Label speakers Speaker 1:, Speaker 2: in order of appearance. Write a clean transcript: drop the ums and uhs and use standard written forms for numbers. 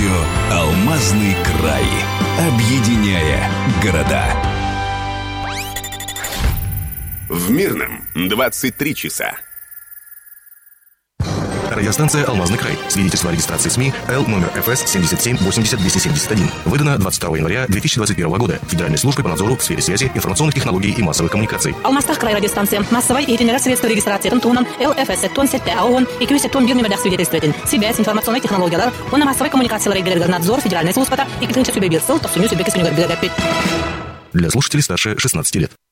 Speaker 1: Радио «Алмазный край». Объединяя города.
Speaker 2: В Мирном 23 часа.
Speaker 3: Радиостанция «Алмазный край». Свидетельство о регистрации СМИ Л номер ФС 77 80 271. Выдано 22 января 2021 года Федеральной службой по надзору в сфере связи, информационных технологий и массовых коммуникаций.
Speaker 4: Алмазтах край радиостанция. Массовой и тренера средства регистрации Тонтунан ЛФС Тонсетте АОН и Кюсеттон Бирнемедах свидетельствователь. Связь, информационные технологии. Он на массовой коммуникации надзор Федеральной службы и Китынча Субебирсел, Тосуню Субекис Универбиргапит.
Speaker 3: Для слушателей старше 16 лет.